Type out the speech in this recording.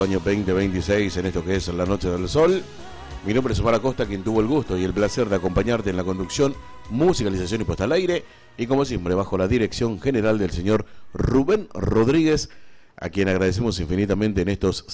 Año 2026 en esto que es La Noche del Sol. Mi nombre es Omar Acosta, quien tuvo el gusto y el placer de acompañarte en la conducción, musicalización y puesta al aire, y como siempre bajo la dirección general del señor Rubén Rodríguez, a quien agradecemos infinitamente en estos